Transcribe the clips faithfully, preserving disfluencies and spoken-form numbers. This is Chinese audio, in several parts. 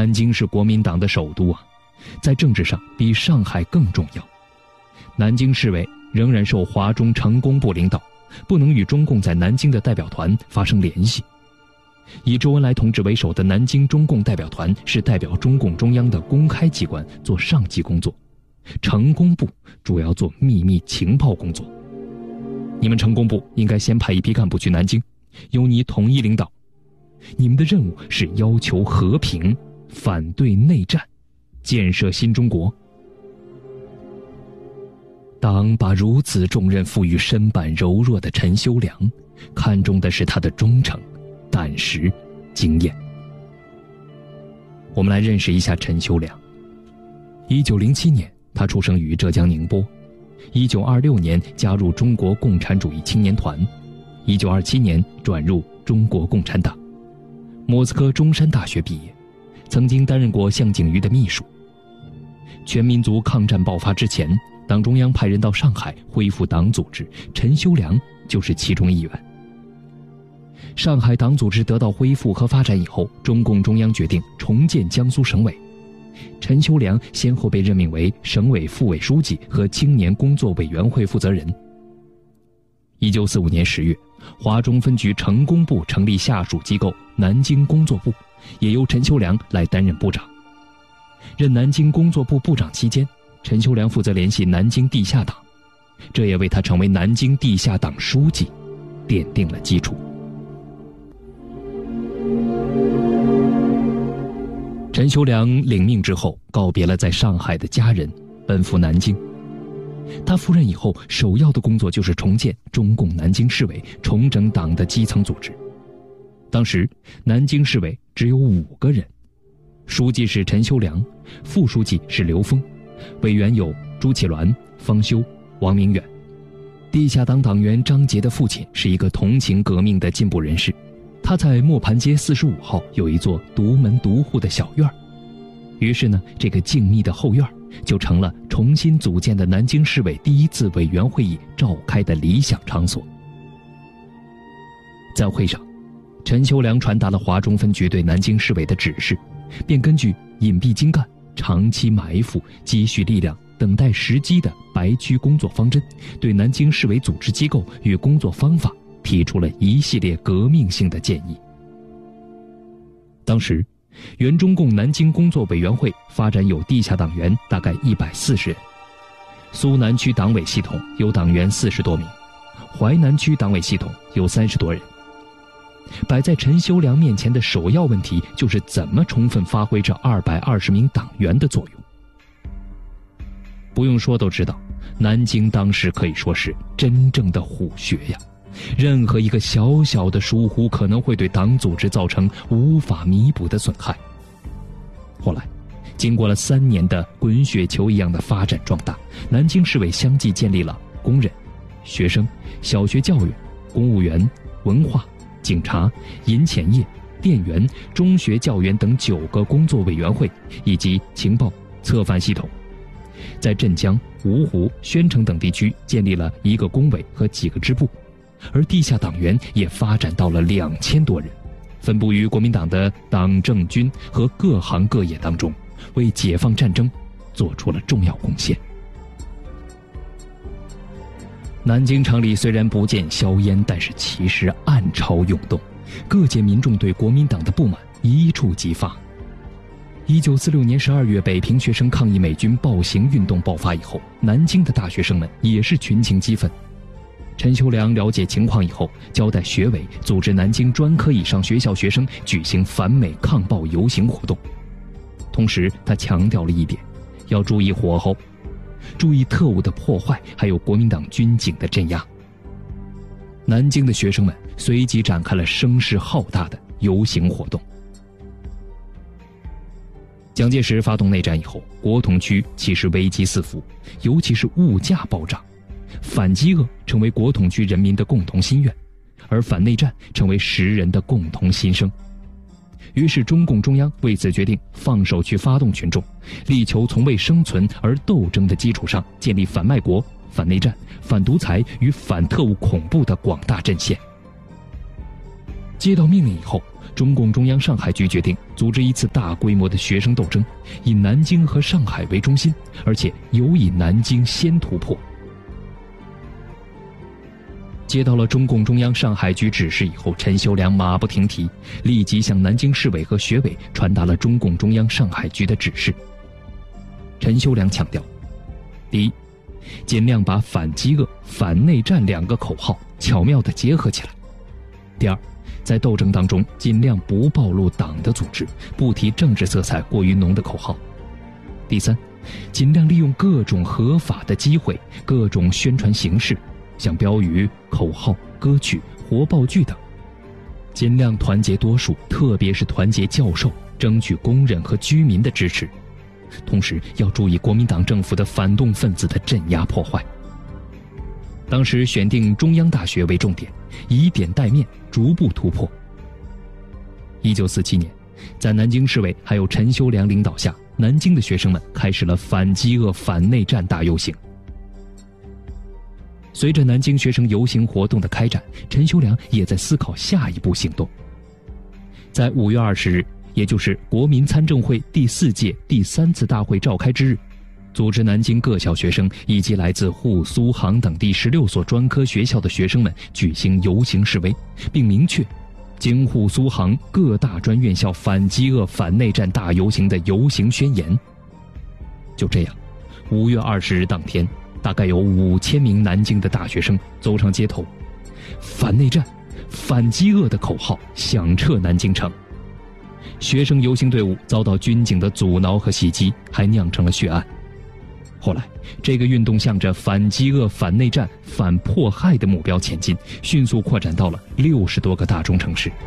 南京是国民党的首都啊，在政治上比上海更重要。南京市委仍然受华中成工部领导，不能与中共在南京的代表团发生联系。以周恩来同志为首的南京中共代表团是代表中共中央的公开机关做上级工作，成工部主要做秘密情报工作。你们成工部应该先派一批干部去南京，由你统一领导。你们的任务是要求和平，反对内战，建设新中国。党把如此重任赋予身板柔弱的陈修良，看重的是他的忠诚、胆识、经验。我们来认识一下陈修良。一九零七年，他出生于浙江宁波。一九二六年加入中国共产主义青年团。一九二七年转入中国共产党。莫斯科中山大学毕业，曾经担任过项景瑜的秘书。全民族抗战爆发之前，党中央派人到上海恢复党组织，陈修良就是其中一员。上海党组织得到恢复和发展以后，中共中央决定重建江苏省委。陈修良先后被任命为省委副委书记和青年工作委员会负责人。一九四五年十月，华中分局成工部成立下属机构南京工作部，也由陈修良来担任部长。任南京工作部部长期间，陈修良负责联系南京地下党，这也为他成为南京地下党书记奠定了基础。陈修良领命之后，告别了在上海的家人，奔赴南京。他赴任以后，首要的工作就是重建中共南京市委，重整党的基层组织。当时南京市委只有五个人，书记是陈修良，副书记是刘峰，委员有朱启銮、方修、王明远。地下党党员张杰的父亲是一个同情革命的进步人士，他在磨盘街四十五号有一座独门独户的小院儿，于是呢，这个静谧的后院就成了重新组建的南京市委第一次委员会议召开的理想场所。在会上，陈修良传达了华中分局对南京市委的指示，便根据隐蔽精干、长期埋伏、积蓄力量、等待时机的白区工作方针，对南京市委组织机构与工作方法提出了一系列革命性的建议。当时原中共南京工作委员会发展有地下党员大概一百四十人，苏南区党委系统有党员四十多名，淮南区党委系统有三十多人。摆在陈修良面前的首要问题就是怎么充分发挥这二百二十名党员的作用。不用说都知道，南京当时可以说是真正的虎穴呀，任何一个小小的疏忽可能会对党组织造成无法弥补的损害。后来经过了三年的滚雪球一样的发展壮大，南京市委相继建立了工人、学生、小学教育、公务员、文化、警察、银钱业、电源、中学教员等九个工作委员会，以及情报、策反系统。在镇江、芜湖、宣城等地区建立了一个工委和几个支部，而地下党员也发展到了两千多人，分布于国民党的党政军和各行各业当中，为解放战争做出了重要贡献。南京城里虽然不见硝烟，但是其实暗潮涌动，各界民众对国民党的不满一触即发。一九四六年十二月，北平学生抗议美军暴行运动爆发以后，南京的大学生们也是群情激愤。陈修良了解情况以后，交代学委组织南京专科以上学校学生举行反美抗暴游行活动。同时他强调了一点，要注意火候，注意特务的破坏，还有国民党军警的镇压。南京的学生们随即展开了声势浩大的游行活动。蒋介石发动内战以后，国统区其实危机四伏，尤其是物价暴涨，反饥饿成为国统区人民的共同心愿，而反内战成为时人的共同心声。于是中共中央为此决定放手去发动群众，力求从为生存而斗争的基础上建立反卖国、反内战、反独裁与反特务恐怖的广大阵线。 接到命令以后，中共中央上海局决定组织一次大规模的学生斗争，以南京和上海为中心，而且尤以南京先突破。接到了中共中央上海局指示以后，陈修良马不停蹄，立即向南京市委和学委传达了中共中央上海局的指示。陈修良强调，第一，尽量把反饥饿、反内战两个口号巧妙地结合起来；第二，在斗争当中尽量不暴露党的组织，不提政治色彩过于浓的口号；第三，尽量利用各种合法的机会、各种宣传形式，像标语、口号、歌曲、活报剧等，尽量团结多数，特别是团结教授，争取工人和居民的支持。同时要注意国民党政府的反动分子的镇压破坏。当时选定中央大学为重点，以点带面，逐步突破。一九四七年，在南京市委还有陈修良领导下，南京的学生们开始了反饥饿、反内战大游行。随着南京学生游行活动的开展，陈修良也在思考下一步行动。在五月二十日，也就是国民参政会第四届第三次大会召开之日，组织南京各校学生以及来自沪苏杭等第十六所专科学校的学生们举行游行示威，并明确京沪苏杭各大专院校反饥饿反内战大游行的游行宣言。就这样，五月二十日当天，大概有五千名南京的大学生走上街头，反内战、反饥饿的口号响彻南京城。学生游行队伍遭到军警的阻挠和袭击，还酿成了血案。后来，这个运动向着反饥饿、反内战、反迫害的目标前进，迅速扩展到了六十多个大中城市。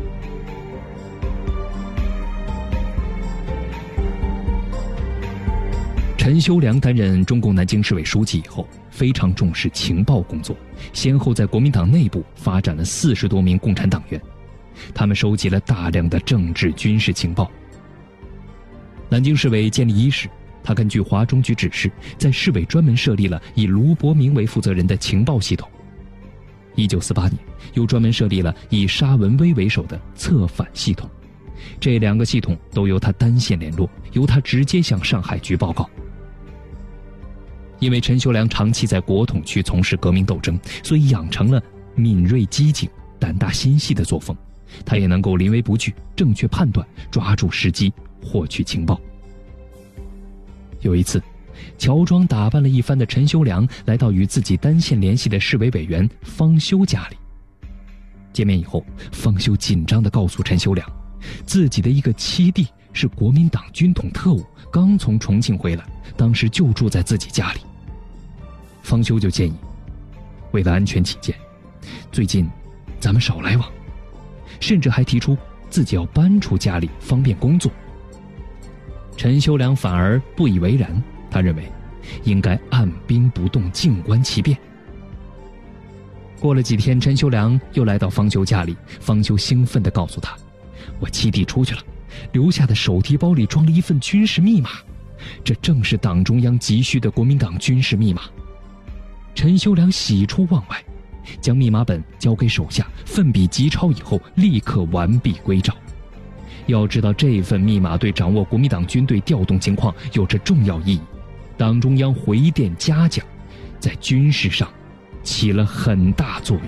陈修良担任中共南京市委书记以后，非常重视情报工作，先后在国民党内部发展了四十多名共产党员。他们收集了大量的政治军事情报。南京市委建立伊始，他根据华中局指示，在市委专门设立了以卢伯明为负责人的情报系统。一九四八年，又专门设立了以沙文威为首的策反系统。这两个系统都由他单线联络，由他直接向上海局报告。因为陈修良长期在国统区从事革命斗争，所以养成了敏锐机警、胆大心细的作风。他也能够临危不惧，正确判断，抓住时机，获取情报。有一次，乔装打扮了一番的陈修良来到与自己单线联系的市委委员方修家里。见面以后，方修紧张地告诉陈修良，自己的一个七弟是国民党军统特务，刚从重庆回来，当时就住在自己家里。方修就建议，为了安全起见，最近咱们少来往，甚至还提出自己要搬出家里，方便工作。陈修良反而不以为然，他认为应该按兵不动，静观其变。过了几天，陈修良又来到方修家里，方修兴奋地告诉他，我七弟出去了，留下的手提包里装了一份军事密码，这正是党中央急需的国民党军事密码。陈修良喜出望外，将密码本交给手下，奋笔疾抄以后，立刻完璧归赵。要知道，这份密码对掌握国民党军队调动情况有着重要意义，党中央回电嘉奖，在军事上起了很大作用。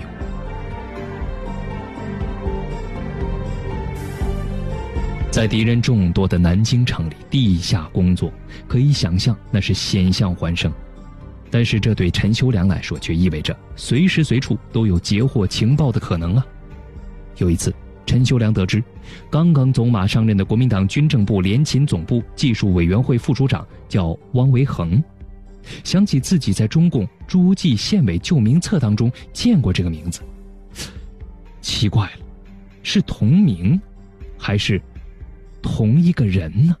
在敌人众多的南京城里地下工作，可以想象那是险象环生。但是这对陈修良来说却意味着随时随处都有截获情报的可能啊。有一次，陈修良得知刚刚走马上任的国民党军政部联勤总部技术委员会副署长叫汪维恒，想起自己在中共诸暨县委旧名册当中见过这个名字，奇怪了，是同名还是同一个人呢？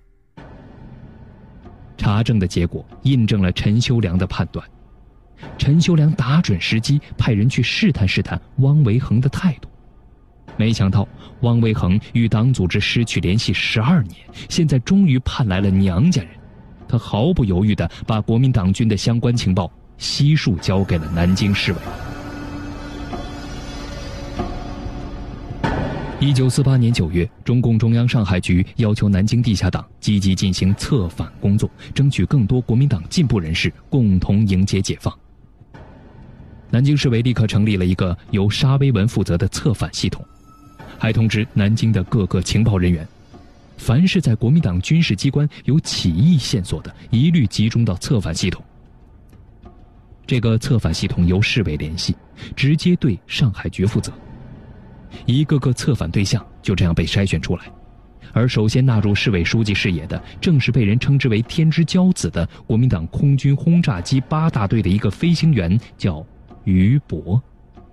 查证的结果印证了陈修良的判断。陈修良打准时机，派人去试探试探汪维恒的态度。没想到汪维恒与党组织失去联系十二年，现在终于盼来了娘家人。他毫不犹豫地把国民党军的相关情报悉数交给了南京市委。 一九四八年九月，中共中央上海局要求南京地下党积极进行策反工作，争取更多国民党进步人士共同迎接解放。南京市委立刻成立了一个由沙威文负责的策反系统，还通知南京的各个情报人员，凡是在国民党军事机关有起义线索的，一律集中到策反系统。这个策反系统由市委联系，直接对上海局负责。一个个策反对象就这样被筛选出来，而首先纳入市委书记视野的，正是被人称之为天之骄子的国民党空军轰炸机八大队的一个飞行员，叫于伯。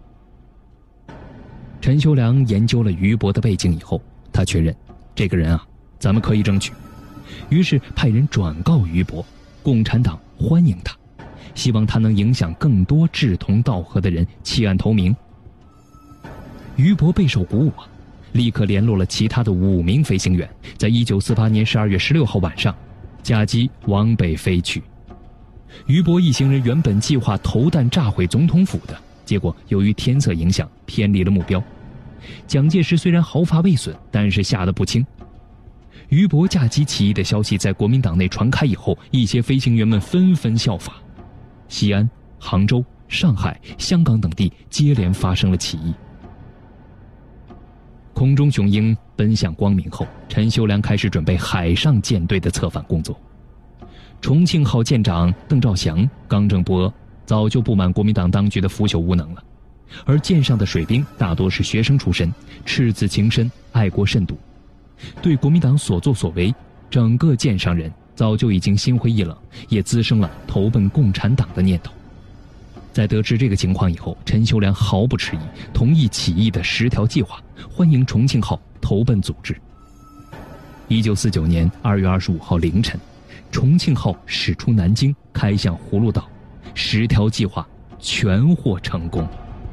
陈修良研究了于伯的背景以后，他确认这个人啊，咱们可以争取，于是派人转告于伯，共产党欢迎他，希望他能影响更多志同道合的人弃暗投明。于伯备受鼓舞啊，立刻联络了其他的五名飞行员，在一九四八年十二月十六号晚上，驾机往北飞去。于伯一行人原本计划投弹炸毁总统府的，结果由于天色影响，偏离了目标。蒋介石虽然毫发未损，但是吓得不轻。于伯驾机起义的消息在国民党内传开以后，一些飞行员们纷纷效法，西安、杭州、上海、香港等地接连发生了起义。空中雄鹰奔向光明后，陈修良开始准备海上舰队的策反工作。重庆号舰长邓兆祥刚正不阿，早就不满国民党当局的腐朽无能了，而舰上的水兵大多是学生出身，赤子情深，爱国甚笃，对国民党所作所为，整个舰上人早就已经心灰意冷，也滋生了投奔共产党的念头。在得知这个情况以后，陈修良毫不迟疑，同意起义的十条计划，欢迎重庆号投奔组织。一九四九年二月二十五号凌晨，重庆号驶出南京，开向葫芦岛，十条计划全获成功。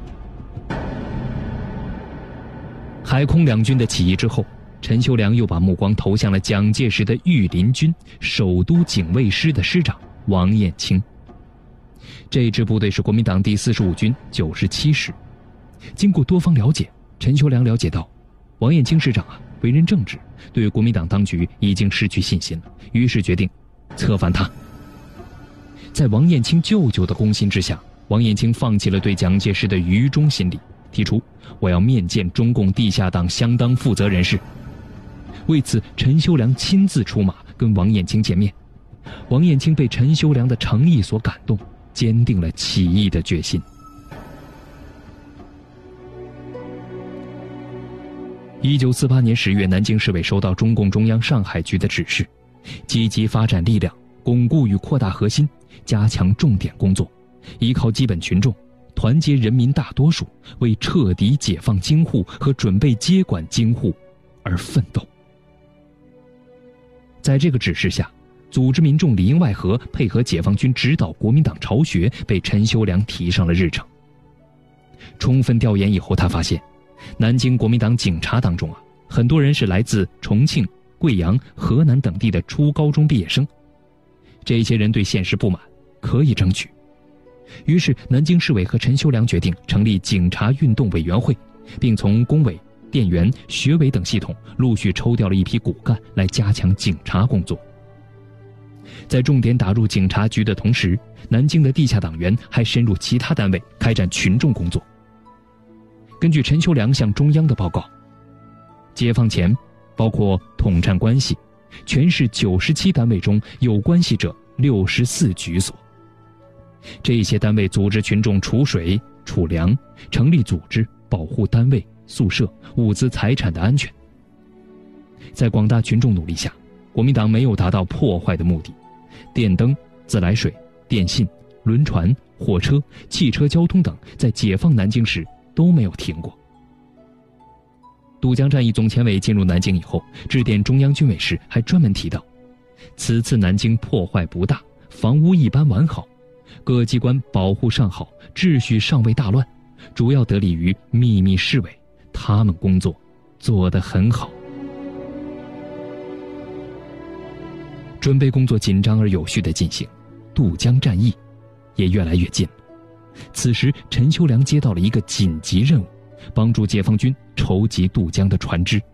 海空两军的起义之后，陈修良又把目光投向了蒋介石的御林军首都警卫师的师长王彦卿。这支部队是国民党第四十五军九十七师。经过多方了解，陈修良了解到，王彦卿师长啊，为人正直，对国民党当局已经失去信心了，于是决定策反他。在王彦卿舅舅的攻心之下，王彦卿放弃了对蒋介石的愚忠心理，提出我要面见中共地下党相当负责人士。为此，陈修良亲自出马跟王彦卿见面。王彦卿被陈修良的诚意所感动，坚定了起义的决心。一九四八年十月，南京市委收到中共中央上海局的指示，积极发展力量，巩固与扩大核心，加强重点工作，依靠基本群众，团结人民大多数，为彻底解放京沪和准备接管京沪而奋斗。在这个指示下，组织民众里应外合，配合解放军指导国民党巢穴，被陈修良提上了日程。充分调研以后，他发现南京国民党警察当中啊，很多人是来自重庆、贵阳、河南等地的初高中毕业生，这些人对现实不满，可以争取。于是南京市委和陈修良决定成立警察运动委员会，并从工委、电员、学委等系统陆续抽调了一批骨干来加强警察工作。在重点打入警察局的同时，南京的地下党员还深入其他单位开展群众工作。根据陈修良向中央的报告，解放前包括统战关系，全市九十七单位中有关系者六十四局所。这些单位组织群众储水、储粮，成立组织保护单位、宿舍、物资财产的安全。在广大群众努力下，国民党没有达到破坏的目的，电灯、自来水、电信、轮船、火车、汽车交通等在解放南京时都没有停过。渡江战役总前委进入南京以后，致电中央军委时还专门提到，此次南京破坏不大，房屋一般完好，各机关保护尚好，秩序尚未大乱，主要得力于秘密市委，他们工作做得很好。准备工作紧张而有序地进行，渡江战役也越来越近。此时陈修良接到了一个紧急任务， 帮助解放军筹集渡江的船只。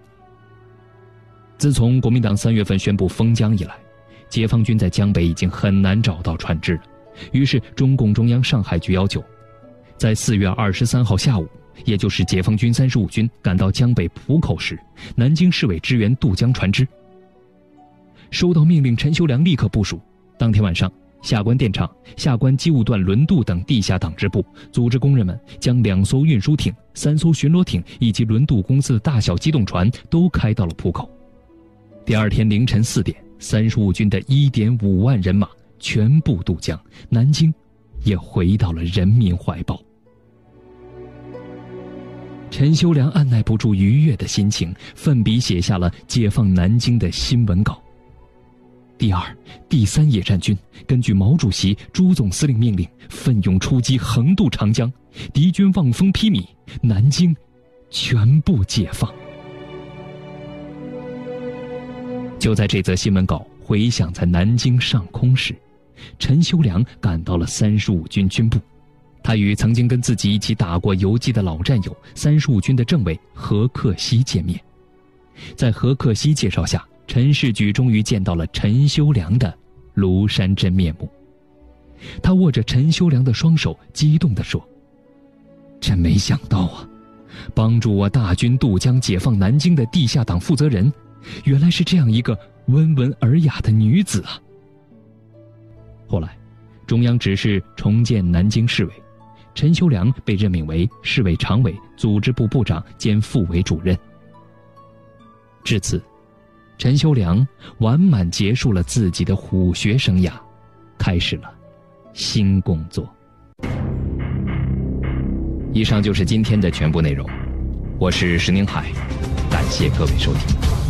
自从国民党三月份宣布封江以来，解放军在江北已经很难找到船只了。于是中共中央上海局要求，在四月二十三号下午，也就是解放军三十五军赶到江北浦口时，南京市委支援渡江船只。收到命令，陈修良立刻部署，当天晚上，下关电厂、下关机务段轮渡等地下党支部组织工人们将两艘运输艇、三艘巡逻艇以及轮渡公司的大小机动船都开到了浦口。第二天凌晨四点，三十五军的一点五万人马全部渡江，南京也回到了人民怀抱。陈修良按耐不住愉悦的心情，奋笔写下了解放南京的新闻稿。第二、第三野战军根据毛主席、朱总司令命令，奋勇出击，横渡长江，敌军望风披靡，南京全部解放。就在这则新闻稿回响在南京上空时，陈修良赶到了三十五军军部。他与曾经跟自己一起打过游击的老战友三十五军的政委何克西见面。在何克西介绍下，陈士举终于见到了陈修良的庐山真面目。他握着陈修良的双手，激动地说：“真没想到啊，帮助我大军渡江解放南京的地下党负责人，原来是这样一个温文尔雅的女子啊。”后来，中央指示重建南京市委，陈修良被任命为市委常委、组织部部长兼副委主任。至此，陈修良完满结束了自己的虎学生涯，开始了新工作。以上就是今天的全部内容，我是石宁海，感谢各位收听。